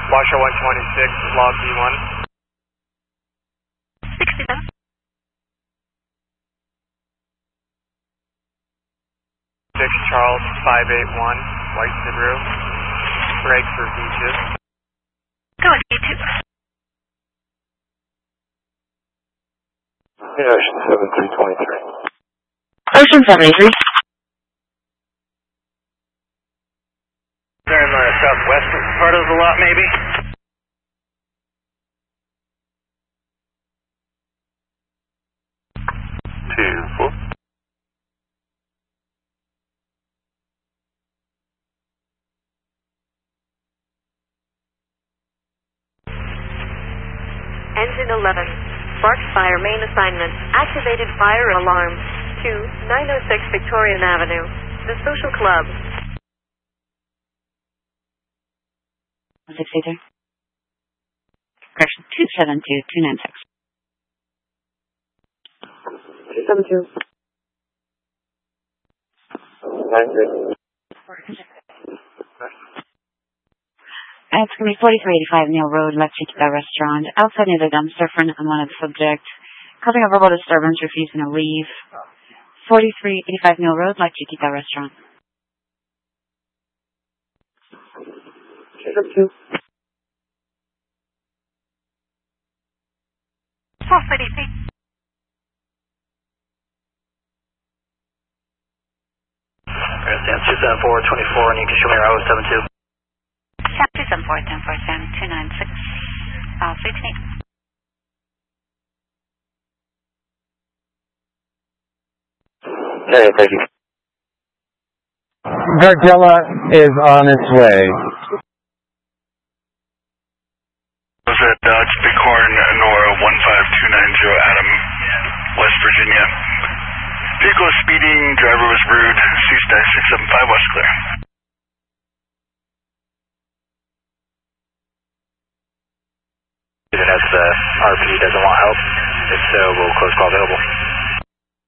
Washer 126, log B1. 67. Charles 581, White Subaru. Break for beaches. Go with B2. Ocean 7323. Ocean 73. They're in the southwest part of the lot, maybe? Engine 11. Spark fire main assignment. Activated fire alarm. To 906 Victorian Avenue. The Social Club. 682. Correction 272 296. 272. 93. It's going to be 4385 Neil Road, La Chiquita Restaurant. Outside near the dumpster, front on one of the subject. Causing a verbal disturbance, refusing to leave. 4385 Neil Road, La Chiquita Restaurant. 272. 433. Stand 27424, and you can show me your 072. 274 296. 16. Okay, thank you. Gardella is on its way. Was at Dodge Bighorn, Nora 15290 Adam, West Virginia. Vehicle was speeding, driver was rude, C-675 West Clear. As the RP doesn't want help, if so, we'll close call available.